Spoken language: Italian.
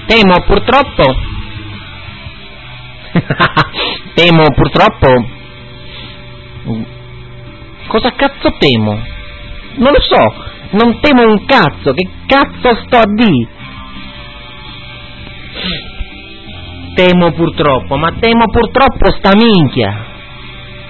Temo purtroppo temo purtroppo. Cosa cazzo temo? Non lo so, non temo un cazzo, che cazzo sto a di? Temo purtroppo, ma temo purtroppo sta minchia.